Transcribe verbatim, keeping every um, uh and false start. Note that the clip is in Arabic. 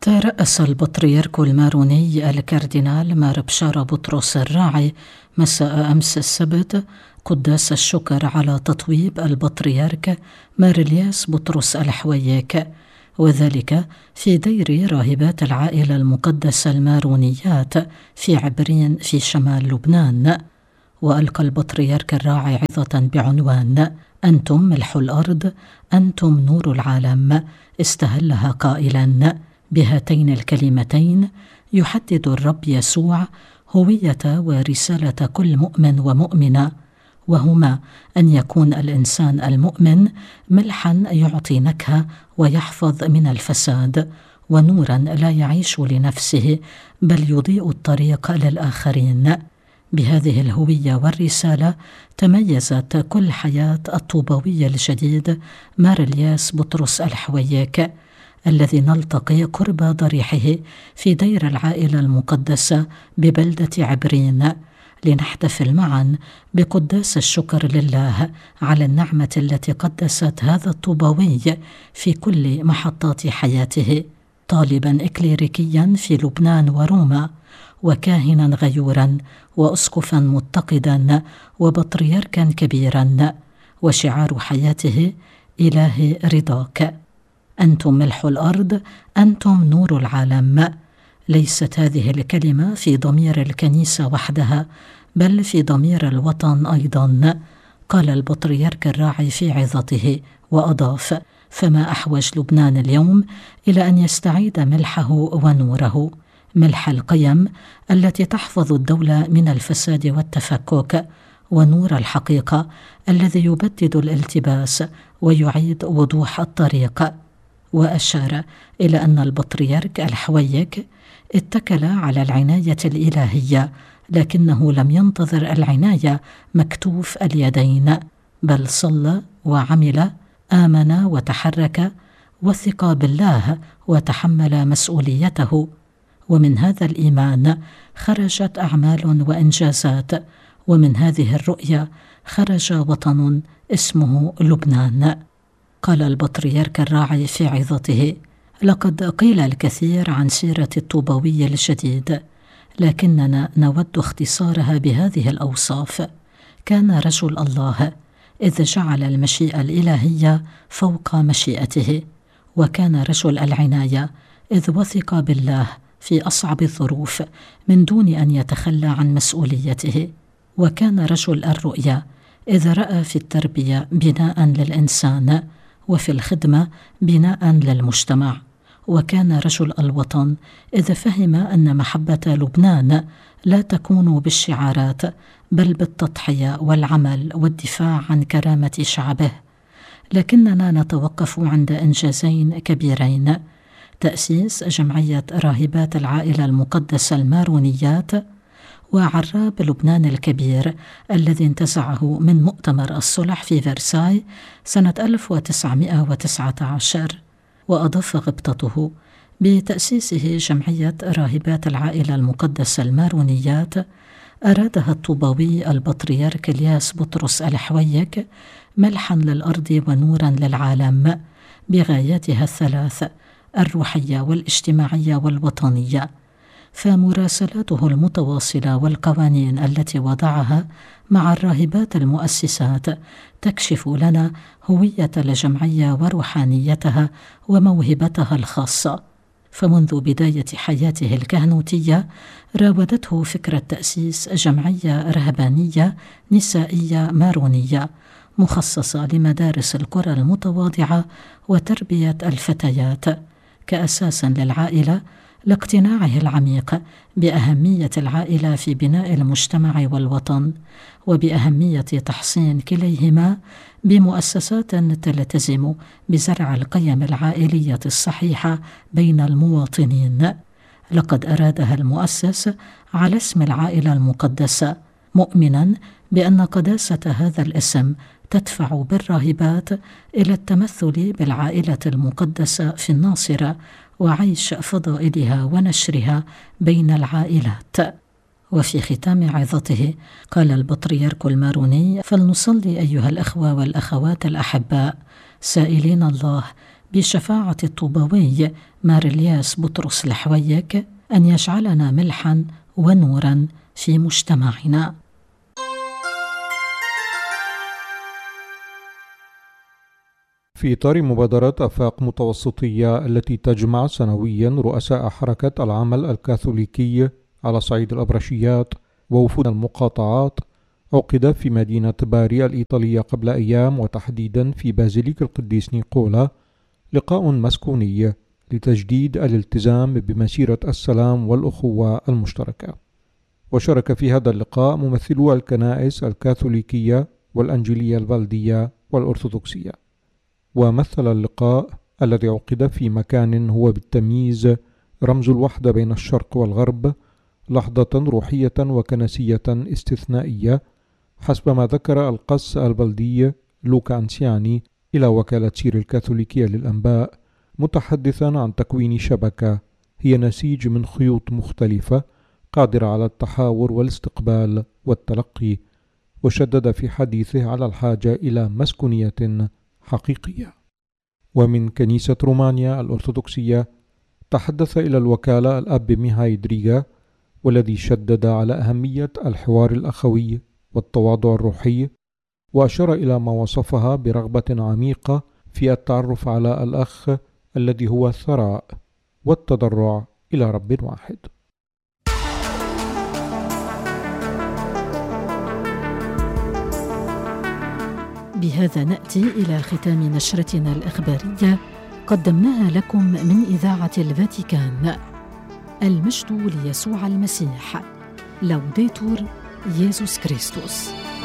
ترأس البطريرك الماروني الكاردينال مار بشارة بطرس الراعي مساء أمس السبت قداس الشكر على تطويب البطريرك مار الياس بطرس الحويك، وذلك في دير راهبات العائلة المقدسة المارونيات في عبرين في شمال لبنان. وألقى البطريرك الراعي عظة بعنوان أنتم ملح الأرض أنتم نور العالم، استهلها قائلا: بهاتين الكلمتين يحدد الرب يسوع هوية ورسالة كل مؤمن ومؤمنة، وهما أن يكون الإنسان المؤمن ملحا يعطي نكهة ويحفظ من الفساد، ونورا لا يعيش لنفسه بل يضيء الطريق للآخرين. بهذه الهوية والرسالة تميزت كل حياة الطوبوي الجديد مار الياس بطرس الحويك، الذي نلتقي قرب ضريحه في دير العائلة المقدسة ببلدة عبرين لنحتفل معا بقداس الشكر لله على النعمة التي قدست هذا الطوبوي في كل محطات حياته، طالبا إكليريكيا في لبنان وروما، وكاهنا غيورا، وأسقفا متقدا، وبطريركا كبيرا، وشعار حياته: إلهي رضاك. أنتم ملح الأرض أنتم نور العالم. ليست هذه الكلمة في ضمير الكنيسة وحدها بل في ضمير الوطن أيضا، قال البطريرك الراعي في عظته، وأضاف: فما أحوج لبنان اليوم إلى أن يستعيد ملحه ونوره، ملح القيم التي تحفظ الدولة من الفساد والتفكك، ونور الحقيقة الذي يبدد الالتباس ويعيد وضوح الطريق. وأشار إلى أن البطريرك الحويك اتكل على العناية الإلهية، لكنه لم ينتظر العناية مكتوف اليدين، بل صلى وعمل، آمن وتحرك، وثق بالله وتحمل مسؤوليته. ومن هذا الإيمان خرجت أعمال وإنجازات، ومن هذه الرؤية خرج وطن اسمه لبنان. قال البطريرك الراعي في عظته: لقد قيل الكثير عن سيرة الطوبوي الجديد، لكننا نود اختصارها بهذه الأوصاف: كان رجل الله إذ جعل المشيئة الإلهية فوق مشيئته، وكان رجل العناية إذ وثق بالله في أصعب الظروف من دون أن يتخلى عن مسؤوليته، وكان رجل الرؤية إذ رأى في التربية بناء للإنسان، وفي الخدمة بناء للمجتمع، وكان رجل الوطن إذ فهم أن محبة لبنان لا تكون بالشعارات بل بالتضحية والعمل والدفاع عن كرامة شعبه. لكننا نتوقف عند إنجازين كبيرين: تأسيس جمعية راهبات العائلة المقدسة المارونيات، وعراب لبنان الكبير الذي انتزعه من مؤتمر الصلح في فرساي سنة ألف وتسعمائة وتسعة عشر. وأضاف غبطته: بتأسيسه جمعية راهبات العائلة المقدسة المارونيات أرادها الطوبوي البطريرك الياس بطرس الحويك ملحا للأرض ونورا للعالم بغاياتها الثلاث: الروحية والاجتماعية والوطنية. فمراسلاته المتواصلة والقوانين التي وضعها مع الراهبات المؤسسات تكشف لنا هوية الجمعية وروحانيتها وموهبتها الخاصة. فمنذ بداية حياته الكهنوتية راودته فكرة تأسيس جمعية رهبانية نسائية مارونية مخصصة لمدارس القرى المتواضعة وتربية الفتيات كأساس للعائلة، لاقتناعه العميق بأهمية العائلة في بناء المجتمع والوطن، وبأهمية تحصين كليهما بمؤسسات تلتزم بزرع القيم العائلية الصحيحة بين المواطنين. لقد أرادها المؤسس على اسم العائلة المقدسة، مؤمنا بأن قداسة هذا الاسم تدفع بالراهبات إلى التمثل بالعائلة المقدسة في الناصرة وعيش فضائلها ونشرها بين العائلات. وفي ختام عظته قال البطريرك الماروني: فلنصلي أيها الأخوة والأخوات الأحباء سائلين الله بشفاعة الطوباوي مار إلياس بطرس الحويك أن يجعلنا ملحا ونورا في مجتمعنا. في إطار مبادرة آفاق متوسطية التي تجمع سنويا رؤساء حركة العمل الكاثوليكي على صعيد الأبرشيات ووفود المقاطعات، عقد في مدينة باري الإيطالية قبل أيام، وتحديدا في بازيليك القديس نيقولا، لقاء مسكوني لتجديد الالتزام بمسيرة السلام والأخوة المشتركة. وشارك في هذا اللقاء ممثلو الكنائس الكاثوليكية والأنجيلية البلدية والأرثوذكسية. ومثل اللقاء الذي عقد في مكان هو بالتمييز رمز الوحدة بين الشرق والغرب لحظة روحية وكنسية استثنائية، حسب ما ذكر القس البلدي لوكا أنسياني إلى وكالة سير الكاثوليكية للأنباء، متحدثا عن تكوين شبكة هي نسيج من خيوط مختلفة قادرة على التحاور والاستقبال والتلقي، وشدد في حديثه على الحاجة إلى مسكونية حقيقية. ومن كنيسة رومانيا الأرثوذكسية تحدث إلى الوكالة الأب ميهاي دريغا، والذي شدد على أهمية الحوار الأخوي والتواضع الروحي، وأشار إلى ما وصفها برغبة عميقة في التعرف على الأخ الذي هو الثراء والتضرع إلى رب واحد. بهذا نأتي إلى ختام نشرتنا الإخبارية قدمناها لكم من إذاعة الفاتيكان. المجد ليسوع المسيح. لوديتور يسوع كريستوس.